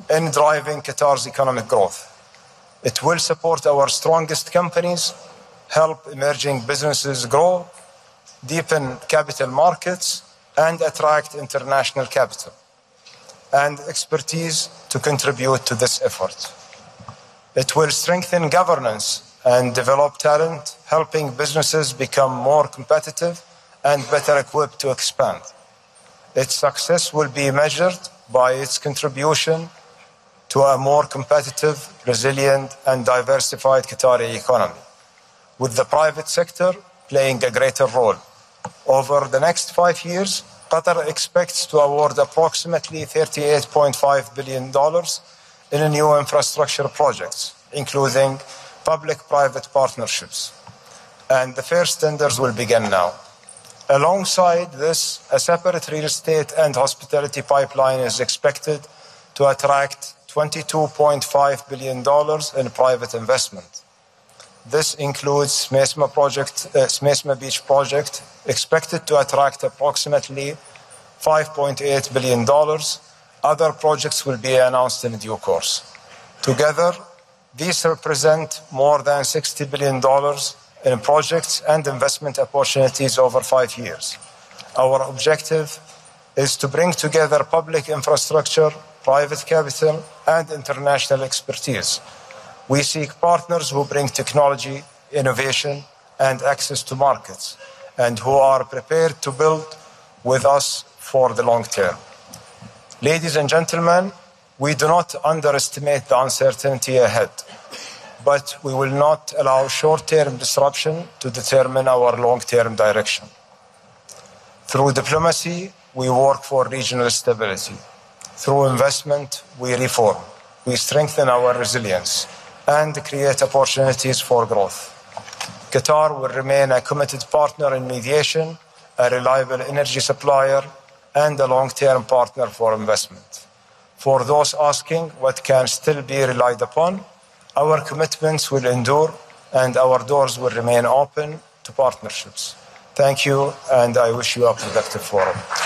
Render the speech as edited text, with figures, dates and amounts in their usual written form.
in driving Qatar's economic growth. It will support our strongest companies, help emerging businesses grow, deepen capital markets, and attract international capital and expertise to contribute to this effort. It will strengthen governance and develop talent, helping businesses become more competitive and better equipped to expand. Its success will be measured by its contribution to a more competitive, resilient, and diversified Qatari economy, with the private sector playing a greater role. Over the next 5 years, Qatar expects to award approximately $38.5 billion in new infrastructure projects, including public-private partnerships. And the first tenders will begin now. Alongside this, a separate real estate and hospitality pipeline is expected to attract $22.5 billion in private investment. This includes Smeisma Beach project, expected to attract approximately $5.8 billion. Other projects will be announced in due course. Together, these represent more than $60 billion in projects and investment opportunities over 5 years. Our objective is to bring together public infrastructure, private capital, and international expertise. We seek partners who bring technology, innovation, and access to markets, and who are prepared to build with us for the long term. Ladies and gentlemen, we do not underestimate the uncertainty ahead, but we will not allow short-term disruption to determine our long-term direction. Through diplomacy, we work for regional stability. Through investment, we reform. We strengthen our resilience and create opportunities for growth. Qatar will remain a committed partner in mediation, a reliable energy supplier, and a long-term partner for investment. For those asking what can still be relied upon, our commitments will endure and our doors will remain open to partnerships. Thank you, and I wish you a productive forum.